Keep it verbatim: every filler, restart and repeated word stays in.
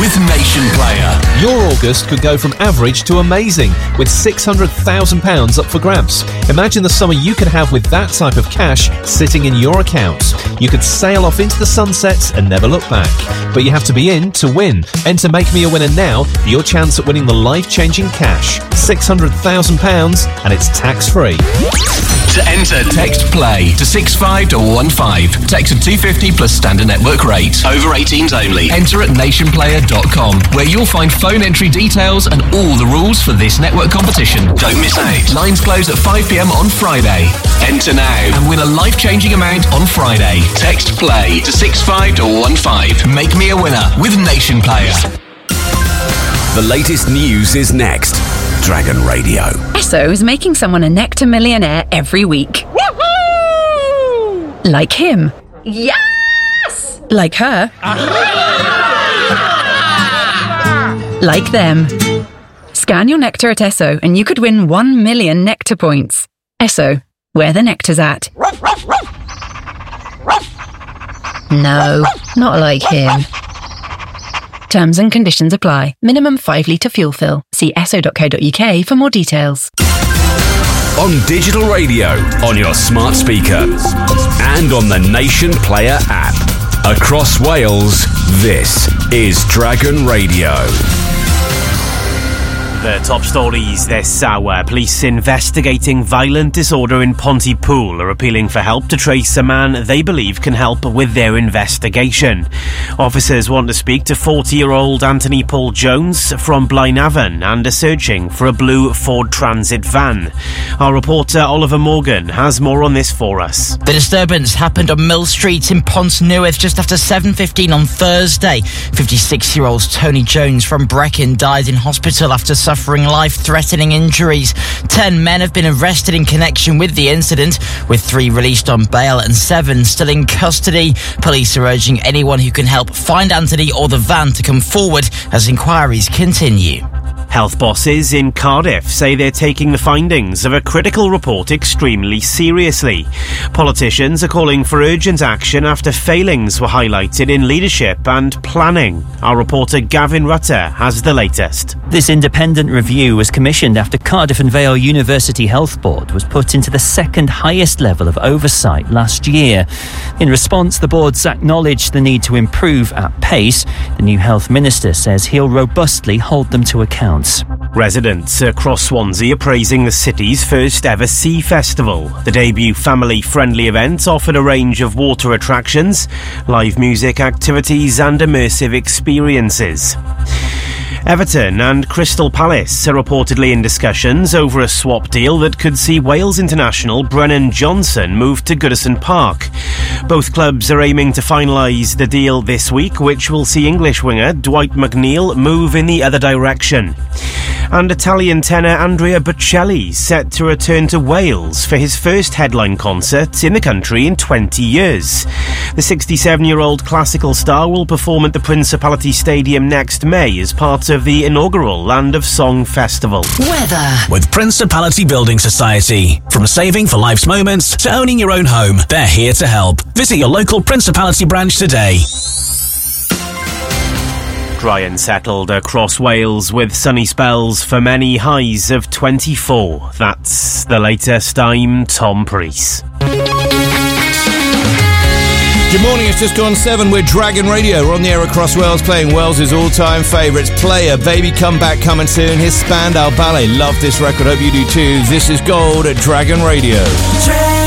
with Nation Player. Your August could go from average to amazing with six hundred thousand pounds up for grabs. Imagine the summer you could have with that type of cash sitting in your account. You could sail off into the sunsets and never look back. But you have to be in to win. Enter Make Me a Winner now for your chance at winning the life-changing cash. six hundred thousand pounds and it's tax-free. To enter, text PLAY to six five one one five. Text at two fifty plus standard network rate. Over eighteens only. Enter at nation player dot com, where you'll find phone entry details and all the rules for this network competition. Don't miss out. Lines close at five p m on Friday. Enter now and win a life-changing amount on Friday. Text PLAY to six five one one five. Make me a winner with Nation Player. The latest news is next. Dragon Radio. Esso is making someone a Nectar millionaire every week. Woohoo! Like him. Yes! Like her. Like them. Scan your Nectar at Esso and you could win one million Nectar points. Esso, where the nectar's at. No, not like him. Terms and conditions apply. Minimum five litre fuel fill. See esso dot co dot u k for more details. On digital radio, on your smart speaker, and on the Nation Player app. Across Wales, this is Dragon Radio. The top stories this hour. Police investigating violent disorder in Pontypool are appealing for help to trace a man they believe can help with their investigation. Officers want to speak to forty-year-old Anthony Paul Jones from Blaenavon and are searching for a blue Ford Transit van. Our reporter Oliver Morgan has more on this for us. The disturbance happened on Mill Street in Pontynewydd just after seven fifteen on Thursday. fifty-six-year-old Tony Jones from Brecon died in hospital after suffering life-threatening injuries. Ten men have been arrested in connection with the incident, with three released on bail and seven still in custody. Police are urging anyone who can help find Anthony or the van to come forward as inquiries continue. Health bosses in Cardiff say they're taking the findings of a critical report extremely seriously. Politicians are calling for urgent action after failings were highlighted in leadership and planning. Our reporter Gavin Rutter has the latest. This independent review was commissioned after Cardiff and Vale University Health Board was put into the second highest level of oversight last year. In response, the board's acknowledged the need to improve at pace. The new health minister says he'll robustly hold them to account. Residents across Swansea are praising the city's first ever Sea Festival. The debut family-friendly event offered a range of water attractions, live music activities and immersive experiences. Everton and Crystal Palace are reportedly in discussions over a swap deal that could see Wales international Brennan Johnson move to Goodison Park. Both clubs are aiming to finalise the deal this week, which will see English winger Dwight McNeil move in the other direction. And Italian tenor Andrea Bocelli set to return to Wales for his first headline concert in the country in twenty years. The sixty-seven-year-old classical star will perform at the Principality Stadium next May as part of the inaugural Land of Song Festival. Weather. With Principality Building Society. From saving for life's moments to owning your own home, they're here to help. Visit your local Principality branch today. Dry and settled across Wales with sunny spells for many, highs of twenty-four. That's the latest. I'm Tom Preece. Good morning, it's just gone seven. We're Dragon Radio. We're on the air across Wales playing Wales' all-time favourites. Player, Baby Come Back coming soon. His Spandau Ballet. Love this record, hope you do too. This is Gold at Dragon Radio.